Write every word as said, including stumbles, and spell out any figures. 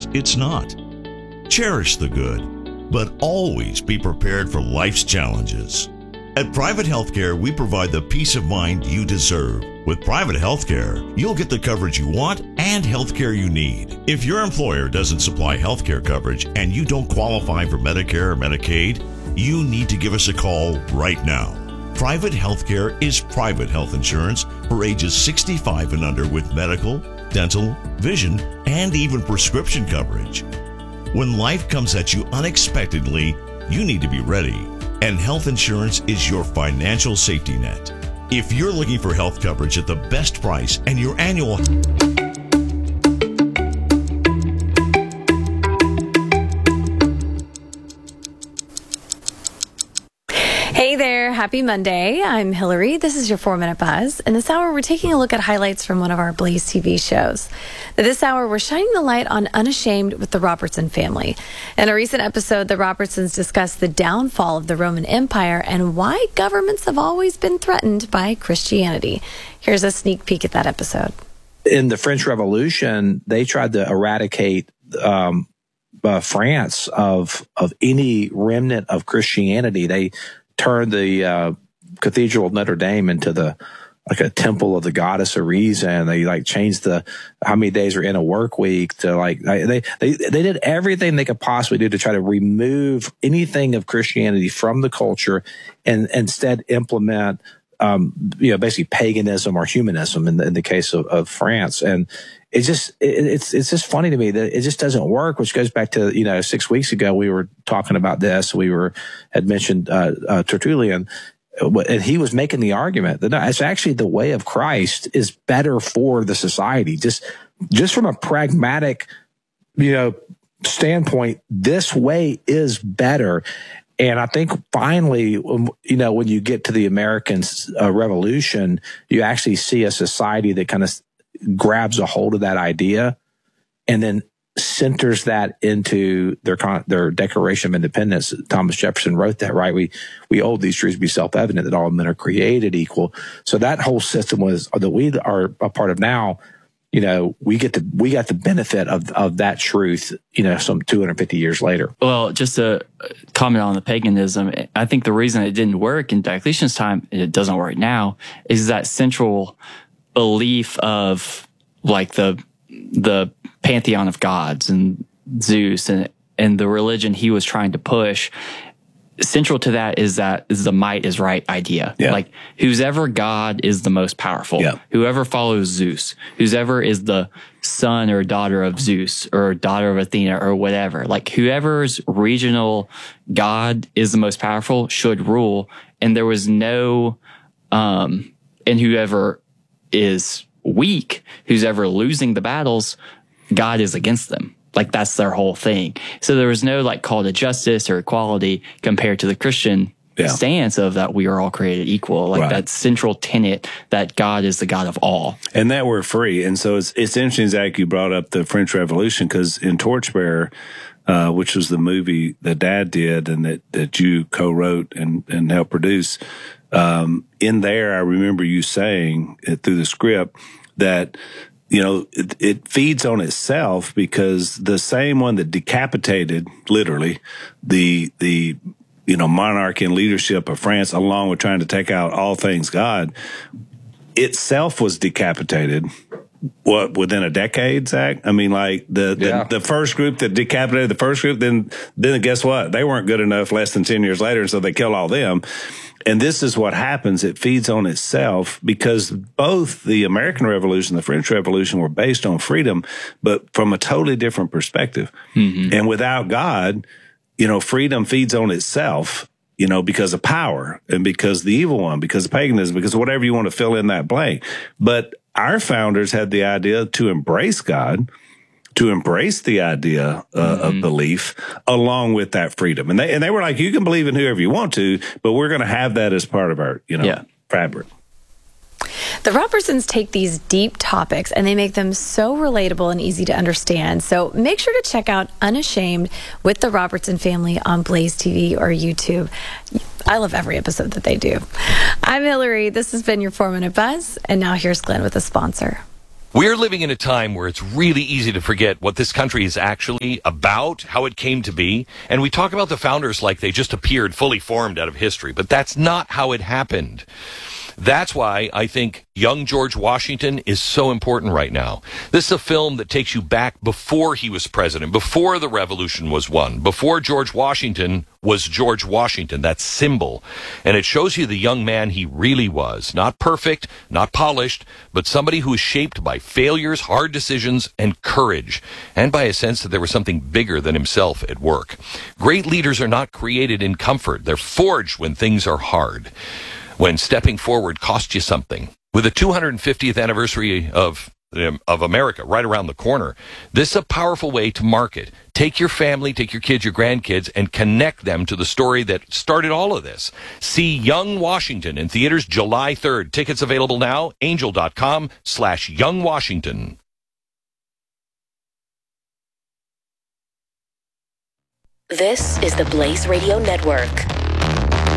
it's not. Cherish the good, but always be prepared for life's challenges. At Private Healthcare, we provide the peace of mind you deserve. With Private Healthcare, you'll get the coverage you want and healthcare you need. If your employer doesn't supply healthcare coverage and you don't qualify for Medicare or Medicaid, you need to give us a call right now. Private Healthcare is private health insurance for ages sixty-five and under with medical, dental, vision, and even prescription coverage. When life comes at you unexpectedly, you need to be ready. And health insurance is your financial safety net. If you're looking for health coverage at the best price and your annual... Hey there, happy Monday. I'm Hillary. This is your four-minute buzz. And this hour, we're taking a look at highlights from one of our Blaze T V shows. Now, this hour, we're shining the light on Unashamed with the Robertson family. In a recent episode, the Robertsons discussed the downfall of the Roman Empire and why governments have always been threatened by Christianity. Here's a sneak peek at that episode. In the French Revolution, they tried to eradicate um, uh, France of of any remnant of Christianity. They turned the uh, Cathedral of Notre Dame into the like a temple of the goddess of reason. They like changed the how many days are in a work week to like they they they did everything they could possibly do to try to remove anything of Christianity from the culture and instead implement um, you know basically paganism or humanism in the, in the case of, of France. And it just it, it's it's just funny to me that it just doesn't work, which goes back to, you know, six weeks ago we were talking about this. We were had mentioned uh, uh, Tertullian, and he was making the argument that no, it's actually the way of Christ is better for the society. Just just from a pragmatic, you know, standpoint, this way is better. And I think finally, you know, when you get to the American uh, Revolution, you actually see a society that kind of grabs a hold of that idea and then centers that into their con- their Declaration of Independence. Thomas Jefferson wrote that, right? We we hold these truths to be self-evident that all men are created equal. So that whole system was that we are a part of now. You know, we get the we got the benefit of of that truth. You know, some two hundred fifty years later. Well, just to comment on the paganism, I think the reason it didn't work in Diocletian's time, and it doesn't work now, is that central belief of like the the pantheon of gods and Zeus and and the religion he was trying to push. Central to that is that is the might is right idea. Yeah. Like who's ever God is the most powerful. Yeah. Whoever follows Zeus, who's ever is the son or daughter of Zeus or daughter of Athena or whatever. Like whoever's regional God is the most powerful should rule. And there was no, um, and whoever is weak, who's ever losing the battles, God is against them. Like that's their whole thing. So there was no like call to justice or equality compared to the Christian yeah. stance of that we are all created equal. Like right. that central tenet that God is the God of all. And that we're free. And so it's it's interesting, Zach, you brought up the French Revolution because in Torchbearer, uh, which was the movie that Dad did and that, that you co-wrote and, and helped produce, um, in there I remember you saying it through the script that you know, it, it feeds on itself because the same one that decapitated, literally, the, the, you know, monarchy and leadership of France, along with trying to take out all things God, itself was decapitated, what, within a decade, Zach? I mean, like, the, the, yeah. the first group that decapitated the first group, then, then guess what? They weren't good enough less than ten years later, and so they killed all them. And this is what happens. It feeds on itself because both the American Revolution and the French Revolution were based on freedom, but from a totally different perspective. Mm-hmm. And without God, you know, freedom feeds on itself, you know, because of power and because the evil one, because of paganism, because of whatever you want to fill in that blank. But our founders had the idea to embrace God, to embrace the idea uh, mm-hmm. of belief along with that freedom. And they, and they were like, you can believe in whoever you want to, but we're going to have that as part of our, you know, yeah. fabric. The Robertsons take these deep topics and they make them so relatable and easy to understand. So make sure to check out Unashamed with the Robertson family on Blaze T V or YouTube. I love every episode that they do. I'm Hillary. This has been your four-minute buzz. And now here's Glenn with a sponsor. We're living in a time where it's really easy to forget what this country is actually about, how it came to be. And we talk about the founders like they just appeared fully formed out of history, but that's not how it happened. That's why I think young George Washington is so important right now. This is a film that takes you back before he was president, before the revolution was won, before George Washington was George Washington, that symbol. And it shows you the young man he really was. Not perfect, not polished, but somebody who was shaped by failures, hard decisions, and courage, and by a sense that there was something bigger than himself at work. Great leaders are not created in comfort. They're forged when things are hard. When stepping forward costs you something. With the two hundred fiftieth anniversary of um, of America right around the corner, this is a powerful way to market. Take your family, take your kids, your grandkids, and connect them to the story that started all of this. See Young Washington in theaters July third. Tickets available now, angel.com slash Young Washington. This is the Blaze Radio Network.